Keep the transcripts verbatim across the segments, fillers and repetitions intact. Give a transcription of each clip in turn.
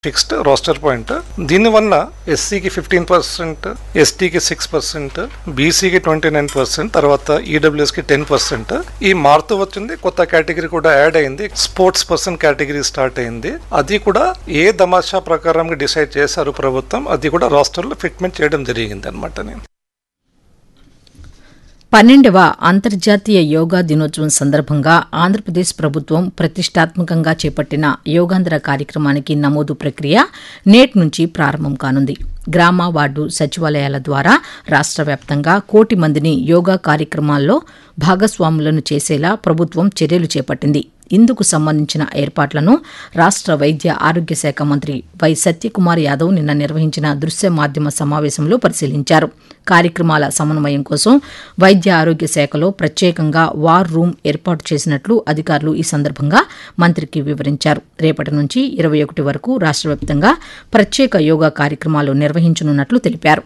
Fixed roster point. దీనివల్ల ఎస్సీకి fifteen percent, ఎస్టీకి six percent, బీసీకి ట్వంటీ నైన్ పర్సెంట్, తర్వాత ఈడబ్ల్యూఎస్కి టెన్ పర్సెంట్. ఈ మారుతూ వచ్చింది. కొత్త కేటగిరీ కూడా యాడ్ అయింది. స్పోర్ట్స్ పర్సన్ కేటగిరీ స్టార్ట్ అయింది. అది కూడా ఏ తమాషా ప్రకారం డిసైడ్ చేశారు ప్రభుత్వం, అది కూడా రోస్టర్లో ఫిట్మెంట్ చేయడం జరిగింది అనమాట. నేను పన్నెండవ అంతర్జాతీయ యోగా దినోత్సవం సందర్భంగా ఆంధ్రప్రదేశ్ ప్రభుత్వం ప్రతిష్టాత్మకంగా చేపట్టిన యోగాంధ్ర కార్యక్రమానికి నమోదు ప్రక్రియ నేటి నుంచి ప్రారంభం కానుంది. గ్రామ వార్డు సచివాలయాల ద్వారా రాష్ట్ర వ్యాప్తంగా కోటి మందిని యోగా కార్యక్రమాల్లో భాగస్వాములను చేసేలా ప్రభుత్వం చర్యలు చేపట్టింది. ఇందుకు సంబంధించిన ఏర్పాట్లను రాష్ట్ర వైద్య ఆరోగ్య శాఖ మంత్రి వై సత్యకుమార్ యాదవ్ నిన్న నిర్వహించిన దృశ్య మాధ్యమ సమావేశంలో పరిశీలించారు. కార్యక్రమాల సమన్వయం కోసం వైద్య ఆరోగ్య శాఖలో ప్రత్యేకంగా వార్ రూమ్ ఏర్పాటు చేసినట్లు అధికారులు ఈ సందర్భంగా మంత్రికి వివరించారు. రేపటి నుంచి ఇరవై ఒకటి వరకు రాష్ట్ర వ్యాప్తంగా ప్రత్యేక యోగా కార్యక్రమాలు నిర్వహించనున్నట్లు తెలిపారు.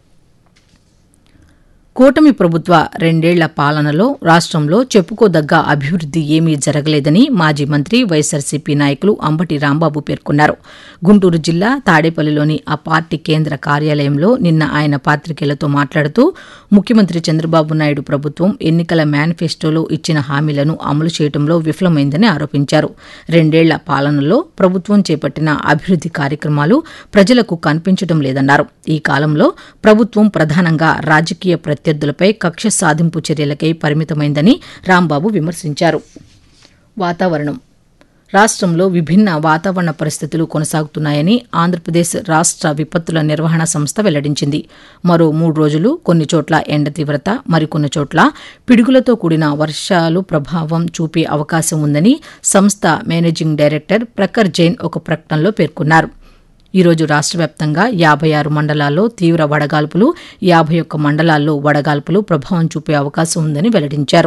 కూటమి ప్రభుత్వ రెండేళ్ల పాలనలో రాష్ట్రంలో చెప్పుకోదగ్గ అభివృద్ది ఏమీ జరగలేదని మాజీ మంత్రి వైఎస్సార్సీపీ నాయకులు అంబటి రాంబాబు పేర్కొన్నారు. గుంటూరు జిల్లా తాడేపల్లిలోని ఆ పార్టీ కేంద్ర కార్యాలయంలో నిన్న ఆయన పాతికేయులతో మాట్లాడుతూ ముఖ్యమంత్రి చంద్రబాబు నాయుడు ప్రభుత్వం ఎన్నికల మేనిఫెస్టోలో ఇచ్చిన హామీలను అమలు చేయడంలో విఫలమైందని ఆరోపించారు. రెండేళ్ల పాలనలో ప్రభుత్వం చేపట్టిన అభివృద్ది కార్యక్రమాలు ప్రజలకు కనిపించడం లేదన్నారు. ఈ కాలంలో ప్రభుత్వం ప్రధానంగా రాజకీయ ప్రత్యర్థులపై కక్ష సాధింపు చర్యలకై పరిమితమైందని రాంబాబు విమర్శించారు. వాతావరణం. రాష్ట్రంలో విభిన్న వాతావరణ పరిస్థితులు కొనసాగుతున్నాయని ఆంధ్రప్రదేశ్ రాష్ట్ర విపత్తుల నిర్వహణ సంస్థ వెల్లడించింది. మరో మూడు రోజులు కొన్ని చోట్ల ఎండ తీవ్రత, మరికొన్ని చోట్ల పిడుగులతో కూడిన వర్షాలు ప్రభావం చూపే అవకాశం ఉందని సంస్థ మేనేజింగ్ డైరెక్టర్ ప్రఖర్ జైన్ ఒక ప్రకటనలో పేర్కొన్నారు. ఈరోజు రాష్ట్ర వ్యాప్తంగా యాభై ఆరు మండలాల్లో తీవ్ర వడగాల్పులు, యాభై ఒక్క మండలాల్లో వడగాల్పులు ప్రభావం చూపే అవకాశం ఉందని వెల్లడించారు.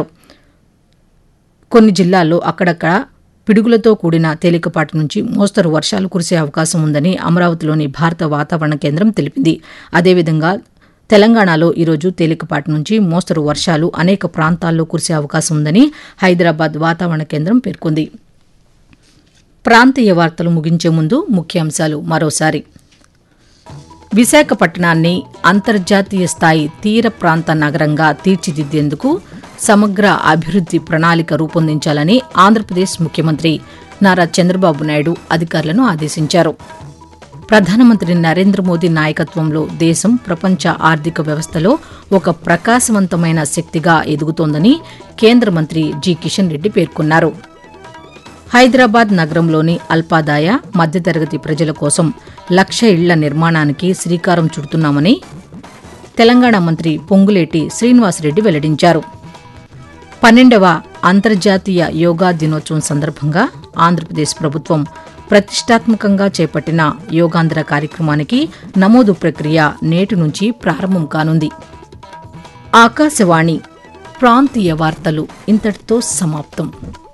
కొన్ని జిల్లాల్లో అక్కడక్కడ పిడుగులతో కూడిన తేలికపాటి నుంచి మోస్తరు వర్షాలు కురిసే అవకాశం ఉందని అమరావతిలోని భారత వాతావరణ కేంద్రం తెలిపింది. అదేవిధంగా తెలంగాణలో ఈరోజు తేలికపాటి నుంచి మోస్తరు వర్షాలు అనేక ప్రాంతాల్లో కురిసే అవకాశం ఉందని హైదరాబాద్ వాతావరణ కేంద్రం పేర్కొంది. ప్రాంతీయ వార్తలు ముగించే ముందు ముఖ్యాంశాలు మరోసారి. విశాఖపట్నాన్ని అంతర్జాతీయ స్థాయి తీర ప్రాంత నగరంగా తీర్చిదిద్దేందుకు సమగ్ర అభివృద్ది ప్రణాళిక రూపొందించాలని ఆంధ్రప్రదేశ్ ముఖ్యమంత్రి నారా చంద్రబాబు నాయుడు అధికారులను ఆదేశించారు. ప్రధానమంత్రి నరేంద్ర మోదీ నాయకత్వంలో దేశం ప్రపంచ ఆర్థిక వ్యవస్థలో ఒక ప్రకాశవంతమైన శక్తిగా ఎదుగుతోందని కేంద్ర మంత్రి జి కిషన్ రెడ్డి పేర్కొన్నారు. హైదరాబాద్ నగరంలోని అల్పాదాయ మధ్యతరగతి ప్రజల కోసం లక్ష ఇళ్ల నిర్మాణానికి శ్రీకారం చుడుతున్నామని తెలంగాణ మంత్రి పొంగులేటి శ్రీనివాసరెడ్డి వెల్లడించారు. పన్నెండవ అంతర్జాతీయ యోగా దినోత్సవం సందర్భంగా ఆంధ్రప్రదేశ్ ప్రభుత్వం ప్రతిష్టాత్మకంగా చేపట్టిన యోగాంధ్ర కార్యక్రమానికి నమోదు ప్రక్రియ నేటి నుంచి ప్రారంభం కానుంది. ఆకాశవాణి ప్రాంతీయ వార్తలు ఇంతటితో సమాప్తం.